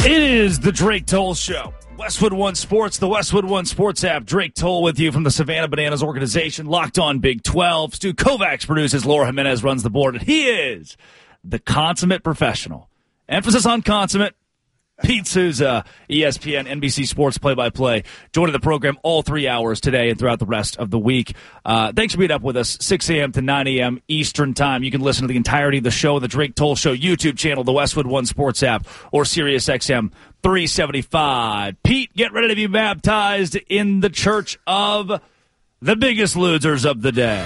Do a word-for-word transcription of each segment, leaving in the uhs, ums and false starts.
It is the Drake Toll Show. Westwood One Sports, the Westwood One Sports app. Drake Toll with you from the Savannah Bananas organization. Locked on Big twelve. Stu Kovacs produces. Laura Jimenez runs the board. And he is the consummate professional. Emphasis on consummate. Pete Souza, E S P N, N B C Sports play-by-play, joining the program all three hours today and throughout the rest of the week. Uh, thanks for being up with us, six a.m. to nine a.m. Eastern Time. You can listen to the entirety of the show on the Drake Toll Show YouTube channel, the Westwood One Sports app, or Sirius X M three seventy-five. Pete, get ready to be baptized in the church of the biggest losers of the day.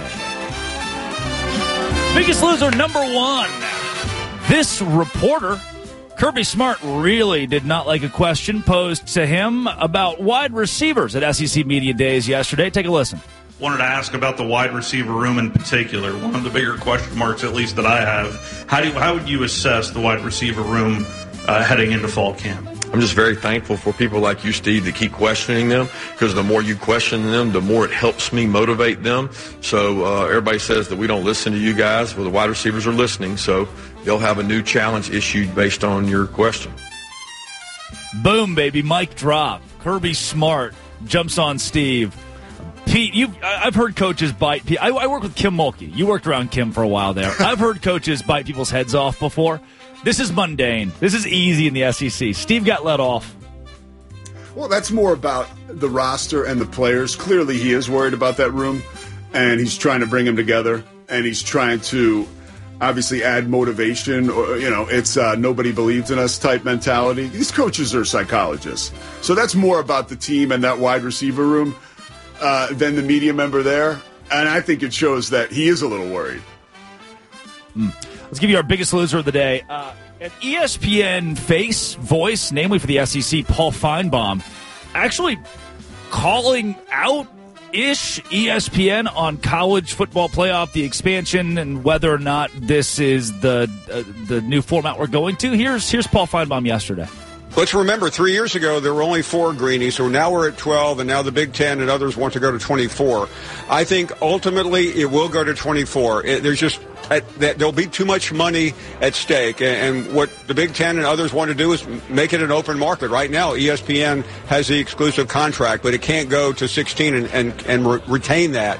Biggest loser number one. This reporter, Kirby Smart, really did not like a question posed to him about wide receivers at S E C Media Days yesterday. Take a listen. Wanted to ask about the wide receiver room in particular. One of the bigger question marks, at least that I have. How do you, how would you assess the wide receiver room uh, heading into fall camp? I'm just very thankful for people like you, Steve, that keep questioning them, because the more you question them, the more it helps me motivate them. So uh, everybody says that we don't listen to you guys. Well, the wide receivers are listening, so they'll have a new challenge issued based on your question. Boom, baby. Mic drop. Kirby Smart jumps on Steve. Pete, you've, I've heard coaches bite. I, I work with Kim Mulkey. You worked around Kim for a while there. I've heard coaches bite people's heads off before. This is mundane. This is easy in the S E C. Steve got let off. Well, that's more about the roster and the players. Clearly, he is worried about that room, and he's trying to bring them together, and he's trying to obviously add motivation. Or, you know, it's uh, nobody believes in us type mentality. These coaches are psychologists. So that's more about the team and that wide receiver room uh, than the media member there. And I think it shows that he is a little worried. Mm. Let's give you our biggest loser of the day. Uh, an E S P N face, voice, namely for the S E C, Paul Feinbaum, actually calling out-ish E S P N on college football playoff, the expansion, and whether or not this is the uh, the new format we're going to. Here's here's Paul Feinbaum yesterday. Let's remember, three years ago, there were only four greenies, so now we're at twelve, and now the Big Ten and others want to go to twenty-four. I think ultimately it will go to twenty-four. It, there's just at, that there'll be too much money at stake, and, and what the Big Ten and others want to do is make it an open market. Right now, E S P N has the exclusive contract, but it can't go to sixteen and, and, and re- retain that.